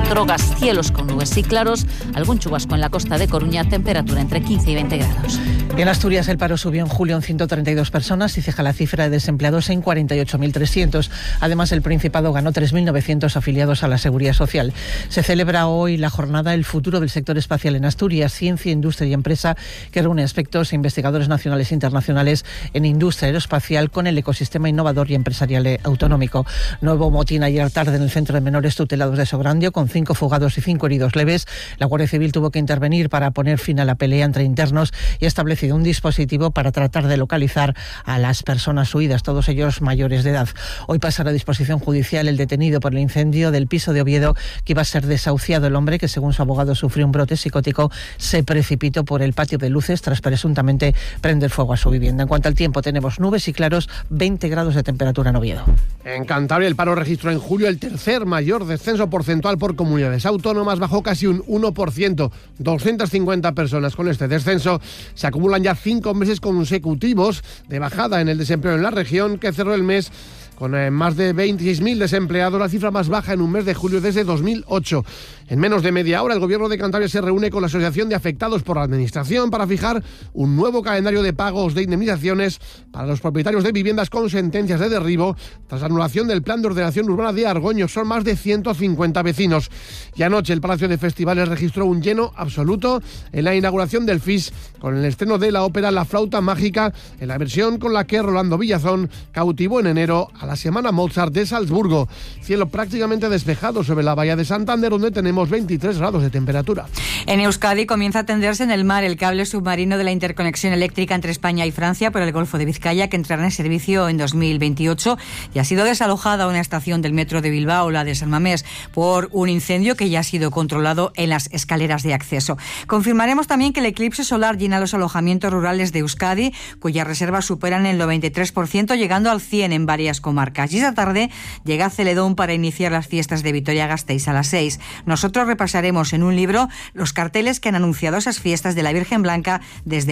drogas, cielos con nubes y claros, algún chubasco en la costa de Coruña, temperatura entre 15 y 20 grados. En Asturias el paro subió en julio en 132 personas y fija la cifra de desempleados en 48.300. Además, el Principado ganó 3.900 afiliados a la Seguridad Social. Se celebra hoy la jornada El futuro del sector espacial en Asturias, ciencia, industria y empresa, que reúne expertos e investigadores nacionales e internacionales en industria aeroespacial con el ecosistema innovador y empresarial autonómico. Nuevo motín ayer tarde en el centro de menores tutelados de Sograndio, con 5 fugados y 5 heridos leves. La Guardia Civil tuvo que intervenir para poner fin a la pelea entre internos y ha establecido un dispositivo para tratar de localizar a las personas huidas, todos ellos mayores de edad. Hoy pasará a disposición judicial el detenido por el incendio del piso de Oviedo, que iba a ser desahuciado. El hombre, que según su abogado sufrió un brote psicótico, se precipitó por el patio de luces tras presuntamente prender fuego a su vivienda. En cuanto al tiempo, tenemos nubes y claros, 20 grados de temperatura en Oviedo. En Cantabria el paro registró en julio el tercer mayor descenso porcentual por comunidades autónomas, bajó casi un 1%. 250 personas. Con este descenso se acumulan ya 5 meses consecutivos de bajada en el desempleo en la región, que cerró el mes con más de 26.000 desempleados, la cifra más baja en un mes de julio desde 2008. En menos de media hora, el Gobierno de Cantabria se reúne con la Asociación de Afectados por la Administración para fijar un nuevo calendario de pagos de indemnizaciones para los propietarios de viviendas con sentencias de derribo tras la anulación del Plan de Ordenación Urbana de Argoño. Son más de 150 vecinos. Y anoche el Palacio de Festivales registró un lleno absoluto en la inauguración del FIS, con el estreno de la ópera La Flauta Mágica, en la versión con la que Rolando Villazón cautivó en enero a la Semana Mozart de Salzburgo. Cielo prácticamente despejado sobre la bahía de Santander, donde tenemos 23 grados de temperatura. En Euskadi comienza a tenderse en el mar el cable submarino de la interconexión eléctrica entre España y Francia por el Golfo de Vizcaya, que entrará en servicio en 2028, y ha sido desalojada una estación del metro de Bilbao, la de San Mamés, por un incendio que ya ha sido controlado en las escaleras de acceso. Confirmaremos también que el eclipse solar llena los alojamientos rurales de Euskadi, cuyas reservas superan el 93%, llegando al 100% en varias comarcas. Y esta tarde llega Celedón para iniciar las fiestas de Vitoria-Gasteiz a las 6. Nosotros repasaremos en un libro los carteles que han anunciado esas fiestas de la Virgen Blanca desde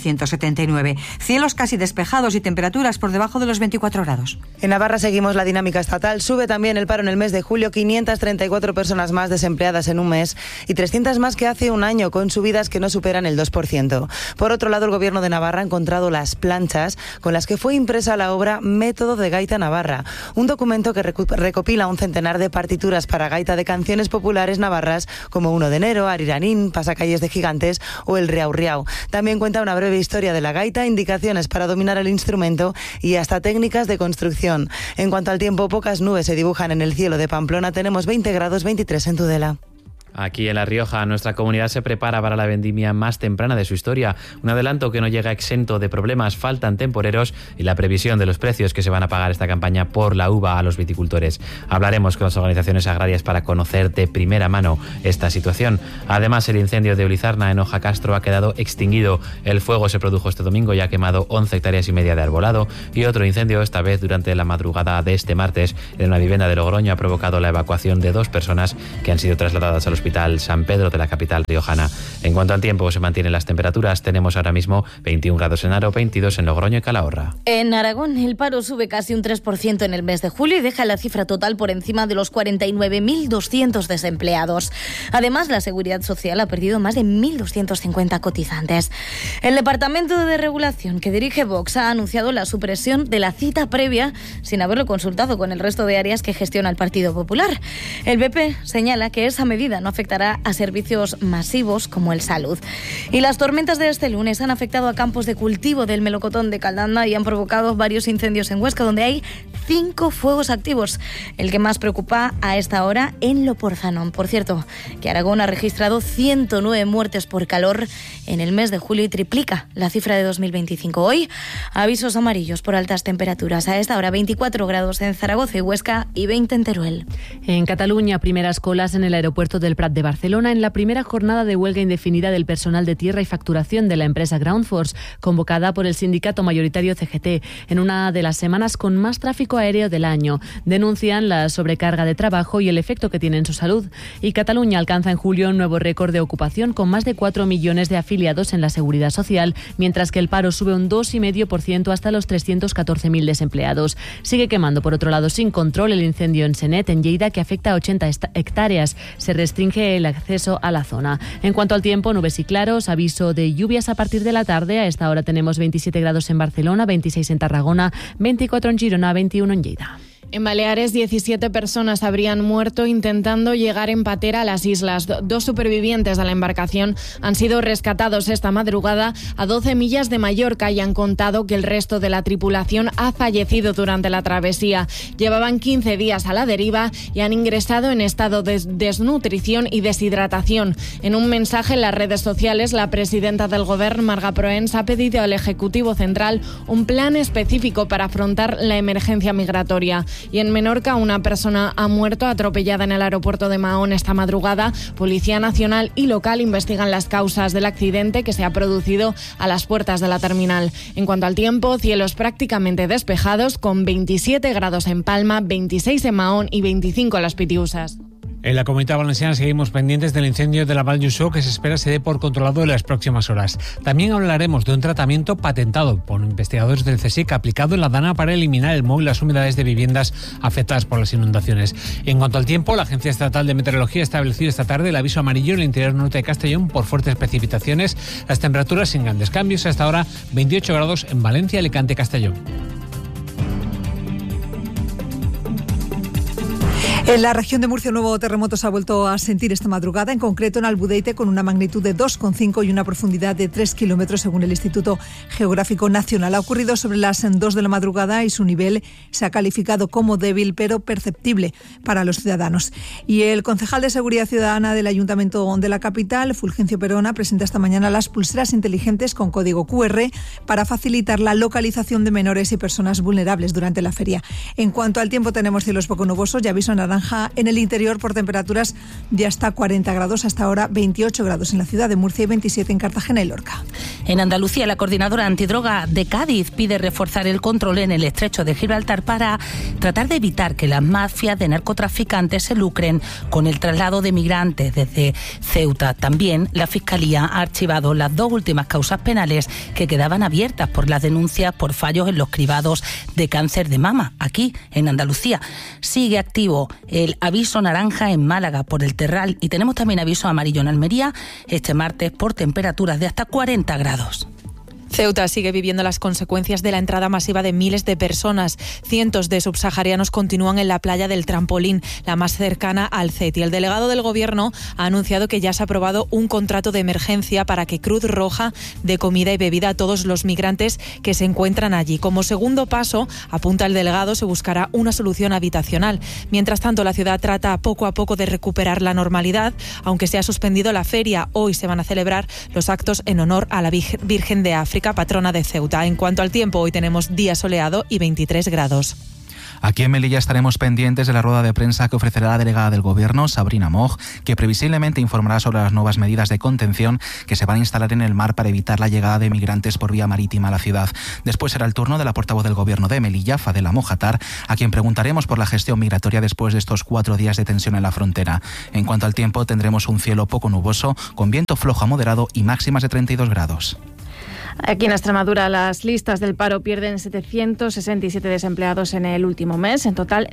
1879. Cielos casi despejados y temperaturas por debajo de los 24 grados. En Navarra seguimos la dinámica estatal. Sube también el paro en el mes de julio, 534 personas más desempleadas en un mes y 300 más que hace un año, con subidas que no superan el 2%. Por otro lado, el Gobierno de Navarra ha encontrado las planchas con las que fue impresa la obra Método de Gaita Navarra, un documento que recopila un centenar de partituras para gaita de canciones populares navarras como 1 de enero, Ariranín, Pasacalles de Gigantes o el Riau Riau. También cuenta una breve historia de la gaita, indicaciones para dominar el instrumento y hasta técnicas de construcción. En cuanto al tiempo, pocas nubes se dibujan en el cielo de Pamplona. Tenemos 20 grados, 23 en Tudela. Aquí en La Rioja, nuestra comunidad se prepara para la vendimia más temprana de su historia. Un adelanto que no llega exento de problemas, faltan temporeros y la previsión de los precios que se van a pagar esta campaña por la uva a los viticultores. Hablaremos con las organizaciones agrarias para conocer de primera mano esta situación. Además, el incendio de Ulizarna en Ojacastro ha quedado extinguido. El fuego se produjo este domingo y ha quemado 11 hectáreas y media de arbolado, y otro incendio, esta vez durante la madrugada de este martes, en una vivienda de Logroño, ha provocado la evacuación de 2 personas que han sido trasladadas al hospital San Pedro de la capital riojana. En cuanto al tiempo, se mantienen las temperaturas. Tenemos ahora mismo 21 grados en Haro, 22 en Logroño y Calahorra. En Aragón, el paro sube casi un 3% en el mes de julio y deja la cifra total por encima de los 49.200 desempleados. Además, la Seguridad Social ha perdido más de 1.250 cotizantes. El Departamento de Regulación que dirige Vox ha anunciado la supresión de la cita previa sin haberlo consultado con el resto de áreas que gestiona el Partido Popular. El PP señala que esa medida no afectará a servicios masivos como el salud. Y las tormentas de este lunes han afectado a campos de cultivo del melocotón de Caldanda y han provocado varios incendios en Huesca, donde hay 5 fuegos activos. El que más preocupa a esta hora en Loporzano. Por cierto, que Aragón ha registrado 109 muertes por calor en el mes de julio y triplica la cifra de 2025. Hoy, avisos amarillos por altas temperaturas. A esta hora 24 grados en Zaragoza y Huesca y 20 en Teruel. En Cataluña, primeras colas en el aeropuerto del Prat de Barcelona en la primera jornada de huelga indefinida del personal de tierra y facturación de la empresa Groundforce, convocada por el sindicato mayoritario CGT, en una de las semanas con más tráfico tráfico aéreo del año. Denuncian la sobrecarga de trabajo y el efecto que tiene en su salud. Y Cataluña alcanza en julio un nuevo récord de ocupación con más de 4 millones de afiliados en la Seguridad Social, mientras que el paro sube un 2,5% hasta los 314.000 desempleados. Sigue quemando, por otro lado, sin control el incendio en Senet, en Lleida, que afecta a 80 hectáreas. Se restringe el acceso a la zona. En cuanto al tiempo, nubes y claros, aviso de lluvias a partir de la tarde. A esta hora tenemos 27 grados en Barcelona, 26 en Tarragona, 24 en Girona, 21 en Lleida. En Baleares, 17 personas habrían muerto intentando llegar en patera a las islas. 2 supervivientes de la embarcación han sido rescatados esta madrugada a 12 millas de Mallorca y han contado que el resto de la tripulación ha fallecido durante la travesía. Llevaban 15 días a la deriva y han ingresado en estado de desnutrición y deshidratación. En un mensaje en las redes sociales, la presidenta del Gobierno, Marga Proens, ha pedido al Ejecutivo Central un plan específico para afrontar la emergencia migratoria. Y en Menorca, una persona ha muerto atropellada en el aeropuerto de Mahón esta madrugada. Policía Nacional y local investigan las causas del accidente que se ha producido a las puertas de la terminal. En cuanto al tiempo, cielos prácticamente despejados con 27 grados en Palma, 26 en Mahón y 25 en las Pitiusas. En la Comunidad Valenciana seguimos pendientes del incendio de la Val d'Uixó, que se espera se dé por controlado en las próximas horas. También hablaremos de un tratamiento patentado por investigadores del CSIC aplicado en la Dana para eliminar el moho y las humedades de viviendas afectadas por las inundaciones. En cuanto al tiempo, la Agencia Estatal de Meteorología ha establecido esta tarde el aviso amarillo en el interior norte de Castellón por fuertes precipitaciones. Las temperaturas sin grandes cambios. Hasta ahora 28 grados en Valencia, Alicante y Castellón. En la región de Murcia, un nuevo terremoto se ha vuelto a sentir esta madrugada, en concreto en Albudeite, con una magnitud de 2,5 y una profundidad de 3 kilómetros, según el Instituto Geográfico Nacional. Ha ocurrido sobre las 2 de la madrugada y su nivel se ha calificado como débil, pero perceptible para los ciudadanos. Y el concejal de Seguridad Ciudadana del Ayuntamiento de la capital, Fulgencio Perona, presenta esta mañana las pulseras inteligentes con código QR para facilitar la localización de menores y personas vulnerables durante la feria. En cuanto al tiempo, tenemos cielos poco nubosos y aviso naranja en el interior por temperaturas de hasta 40 grados, hasta ahora 28 grados en la ciudad de Murcia y 27 en Cartagena y Lorca. En Andalucía, la Coordinadora Antidroga de Cádiz pide reforzar el control en el estrecho de Gibraltar para tratar de evitar que las mafias de narcotraficantes se lucren con el traslado de migrantes desde Ceuta. También la Fiscalía ha archivado las 2 últimas causas penales que quedaban abiertas por las denuncias por fallos en los cribados de cáncer de mama, aquí en Andalucía. Sigue activo el aviso naranja en Málaga por el terral y tenemos también aviso amarillo en Almería este martes por temperaturas de hasta 40 grados. Ceuta sigue viviendo las consecuencias de la entrada masiva de miles de personas. Cientos de subsaharianos continúan en la playa del Trampolín, la más cercana al CET. Y el delegado del Gobierno ha anunciado que ya se ha aprobado un contrato de emergencia para que Cruz Roja dé comida y bebida a todos los migrantes que se encuentran allí. Como segundo paso, apunta el delegado, se buscará una solución habitacional. Mientras tanto, la ciudad trata poco a poco de recuperar la normalidad, aunque se ha suspendido la feria. Hoy se van a celebrar los actos en honor a la Virgen de África, patrona de Ceuta. En cuanto al tiempo, hoy tenemos día soleado y 23 grados. Aquí en Melilla estaremos pendientes de la rueda de prensa que ofrecerá la delegada del Gobierno, Sabrina Moig, que previsiblemente informará sobre las nuevas medidas de contención que se van a instalar en el mar para evitar la llegada de migrantes por vía marítima a la ciudad. Después será el turno de la portavoz del Gobierno de Melilla, Fadela Mojatar, a quien preguntaremos por la gestión migratoria después de estos 4 días de tensión en la frontera. En cuanto al tiempo, tendremos un cielo poco nuboso, con viento flojo a moderado y máximas de 32 grados. Aquí en Extremadura, las listas del paro pierden 767 desempleados en el último mes. En total,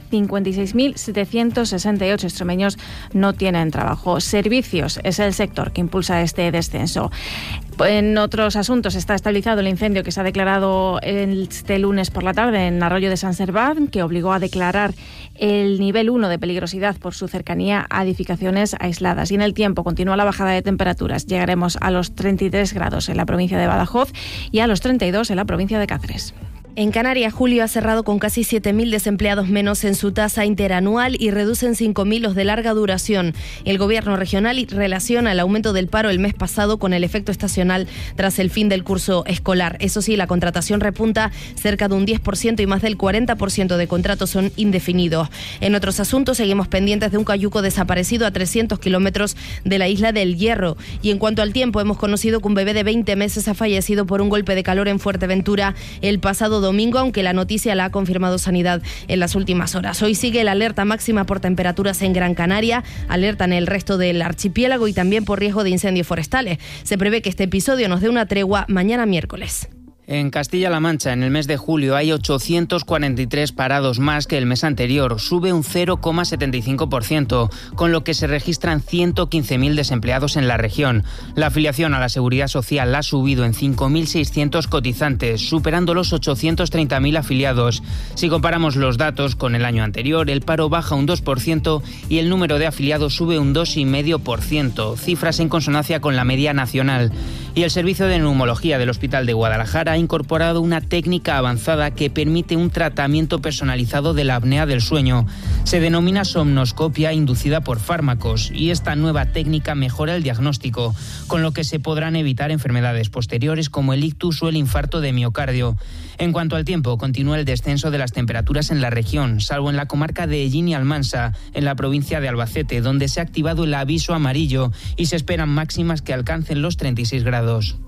56.768 extremeños no tienen trabajo. Servicios es el sector que impulsa este descenso. En otros asuntos, está estabilizado el incendio que se ha declarado este lunes por la tarde en Arroyo de Sant Serván, que obligó a declarar el nivel 1 de peligrosidad por su cercanía a edificaciones aisladas. Y en el tiempo continúa la bajada de temperaturas. Llegaremos a los 33 grados en la provincia de Badajoz y a los 32 en la provincia de Cáceres. En Canarias, julio ha cerrado con casi 7.000 desempleados menos en su tasa interanual y reduce en 5.000 los de larga duración. El gobierno regional relaciona el aumento del paro el mes pasado con el efecto estacional tras el fin del curso escolar. Eso sí, la contratación repunta cerca de un 10% y más del 40% de contratos son indefinidos. En otros asuntos, seguimos pendientes de un cayuco desaparecido a 300 kilómetros de la isla del Hierro. Y en cuanto al tiempo, hemos conocido que un bebé de 20 meses ha fallecido por un golpe de calor en Fuerteventura el pasado Domingo, aunque la noticia la ha confirmado Sanidad en las últimas horas. Hoy sigue la alerta máxima por temperaturas en Gran Canaria, alerta en el resto del archipiélago y también por riesgo de incendios forestales. Se prevé que este episodio nos dé una tregua mañana miércoles. En Castilla-La Mancha, en el mes de julio, hay 843 parados más que el mes anterior. Sube un 0,75%, con lo que se registran 115.000 desempleados en la región. La afiliación a la Seguridad Social ha subido en 5.600 cotizantes, superando los 830.000 afiliados. Si comparamos los datos con el año anterior, el paro baja un 2% y el número de afiliados sube un 2,5%, cifras en consonancia con la media nacional. Y el Servicio de Neumología del Hospital de Guadalajara ha incorporado una técnica avanzada que permite un tratamiento personalizado de la apnea del sueño. Se denomina somnoscopia inducida por fármacos y esta nueva técnica mejora el diagnóstico, con lo que se podrán evitar enfermedades posteriores como el ictus o el infarto de miocardio. En cuanto al tiempo, continúa el descenso de las temperaturas en la región, salvo en la comarca de Ellín y Almansa, en la provincia de Albacete, donde se ha activado el aviso amarillo y se esperan máximas que alcancen los 36 grados.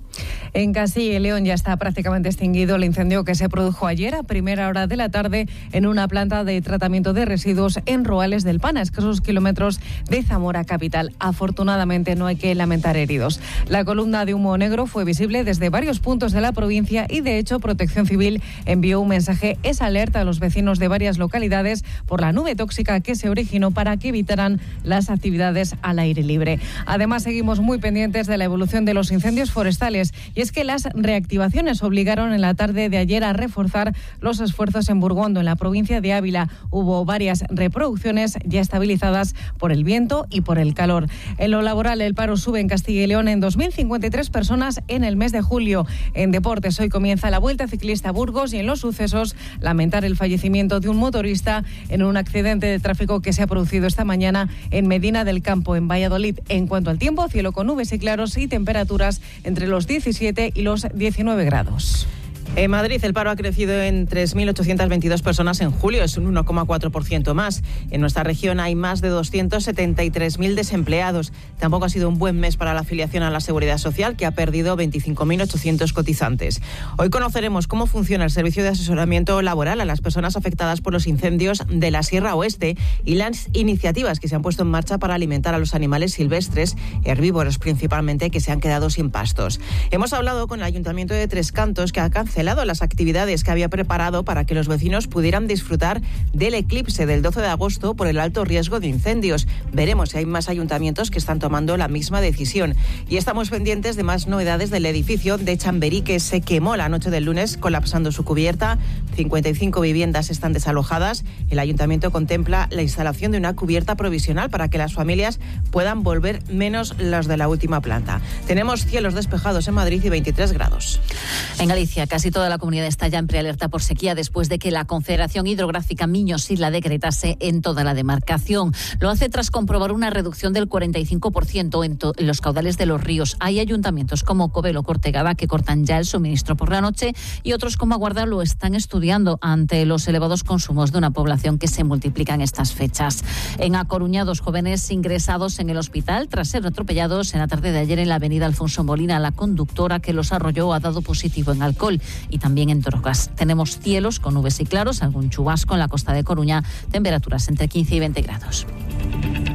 En Castilla y León ya está prácticamente extinguido el incendio que se produjo ayer a primera hora de la tarde en una planta de tratamiento de residuos en Roales del Pan, a escasos kilómetros de Zamora capital. Afortunadamente no hay que lamentar heridos. La columna de humo negro fue visible desde varios puntos de la provincia y de hecho Protección Civil envió un mensaje esa alerta a los vecinos de varias localidades por la nube tóxica que se originó para que evitaran las actividades al aire libre. Además seguimos muy pendientes de la evolución de los incendios forestales y es que las reactivaciones obligaron en la tarde de ayer a reforzar los esfuerzos en Burgondo, en la provincia de Ávila. Hubo varias reproducciones ya estabilizadas por el viento y por el calor. En lo laboral, el paro sube en Castilla y León en 2.053 personas en el mes de julio. En deportes, hoy comienza la Vuelta Ciclista a Burgos y en los sucesos, lamentar el fallecimiento de un motorista en un accidente de tráfico que se ha producido esta mañana en Medina del Campo, en Valladolid. En cuanto al tiempo, cielo con nubes y claros y temperaturas entre los 17 y los 19 grados. En Madrid el paro ha crecido en 3.822 personas en julio, es un 1,4% más. En nuestra región hay más de 273.000 desempleados. Tampoco ha sido un buen mes para la afiliación a la Seguridad Social, que ha perdido 25.800 cotizantes. Hoy conoceremos cómo funciona el servicio de asesoramiento laboral a las personas afectadas por los incendios de la Sierra Oeste y las iniciativas que se han puesto en marcha para alimentar a los animales silvestres, herbívoros principalmente, que se han quedado sin pastos. Hemos hablado con el Ayuntamiento de Tres Cantos, que ha cancelado las actividades que había preparado para que los vecinos pudieran disfrutar del eclipse del 12 de agosto por el alto riesgo de incendios. Veremos si hay más ayuntamientos que están tomando la misma decisión. Y estamos pendientes de más novedades del edificio de Chamberí, que se quemó la noche del lunes colapsando su cubierta. 55 viviendas están desalojadas. El ayuntamiento contempla la instalación de una cubierta provisional para que las familias puedan volver, menos los de la última planta. Tenemos cielos despejados en Madrid y 23 grados. En Galicia, casi toda la comunidad está ya en prealerta por sequía después de que la Confederación Hidrográfica Miño-Sil la decretase en toda la demarcación. Lo hace tras comprobar una reducción del 45% en los caudales de los ríos. Hay ayuntamientos como Covelo, Cortegada, que cortan ya el suministro por la noche y otros como Aguarda lo están estudiando ante los elevados consumos de una población que se multiplica en estas fechas. En A Coruña, 2 jóvenes ingresados en el hospital tras ser atropellados en la tarde de ayer en la avenida Alfonso Molina. La conductora que los arrolló ha dado positivo en alcohol y también en drogas. Tenemos cielos con nubes y claros, algún chubasco en la costa de Coruña, temperaturas entre 15 y 20 grados.